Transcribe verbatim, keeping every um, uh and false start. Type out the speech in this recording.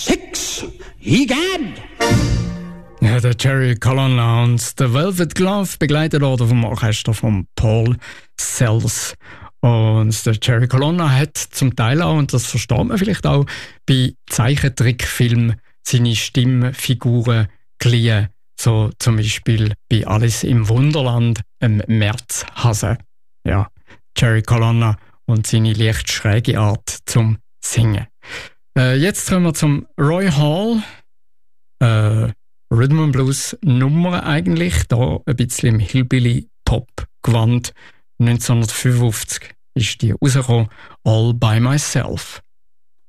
Six, egad! Ja, der Jerry Colonna und der Velvet Glove begleitet worden vom Orchester von Paul Sells. Und der Jerry Colonna hat zum Teil auch, und das versteht man vielleicht auch, bei Zeichentrickfilmen seine Stimmfiguren geliehen. So zum Beispiel bei Alice im Wunderland, einem Märzhase. Ja, Jerry Colonna und seine leicht schräge Art zum Singen. Äh, jetzt kommen wir zum Roy Hall. Äh, Rhythm and Blues Nummer eigentlich, da ein bisschen im Hillbilly-Pop-Gewand. neunzehnhundertfünfundfünfzig ist die rausgekommen, All by Myself.